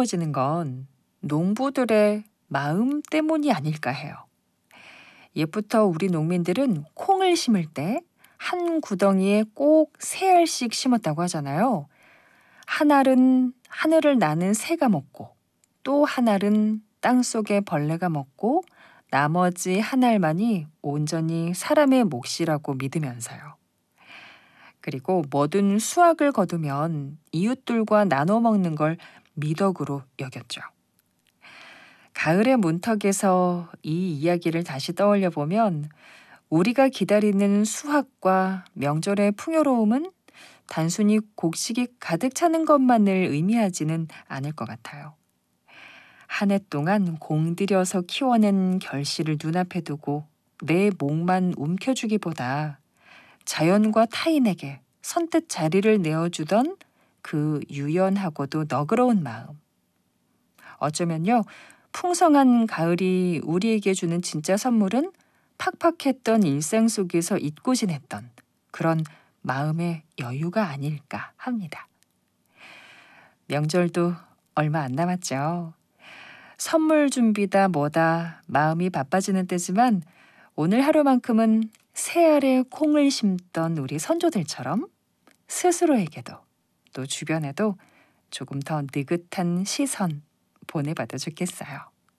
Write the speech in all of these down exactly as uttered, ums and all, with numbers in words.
풍요로워지는 건 농부들의 마음 때문이 아닐까 해요. 옛부터 우리 농민들은 콩을 심을 때 한 구덩이에 꼭 세 알씩 심었다고 하잖아요. 한 알은 하늘을 나는 새가 먹고, 또 한 알은 땅속의 벌레가 먹고, 나머지 한 알만이 온전히 사람의 몫이라고 믿으면서요. 그리고 뭐든 수확을 거두면 이웃들과 나눠 먹는 걸 미덕으로 여겼죠. 가을의 문턱에서 이 이야기를 다시 떠올려 보면 우리가 기다리는 수확과 명절의 풍요로움은 단순히 곡식이 가득 차는 것만을 의미하지는 않을 것 같아요. 한 해 동안 공들여서 키워낸 결실을 눈앞에 두고 내 목만 움켜쥐기보다 자연과 타인에게 선뜻 자리를 내어주던 그 유연하고도 너그러운 마음. 어쩌면요, 풍성한 가을이 우리에게 주는 진짜 선물은 팍팍했던 일상 속에서 잊고 지냈던 그런 마음의 여유가 아닐까 합니다. 명절도 얼마 안 남았죠. 선물 준비다 뭐다 마음이 바빠지는 때지만 오늘 하루만큼은 새 알에 콩을 심던 우리 선조들처럼 스스로에게도 또 주변에도 조금 더 느긋한 시선 보내봐도 좋겠어요.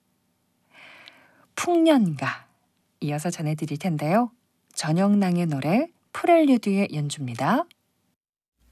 풍년가 이어서 전해드릴 텐데요. 전영랑의 노래 프렐류드의 연주입니다.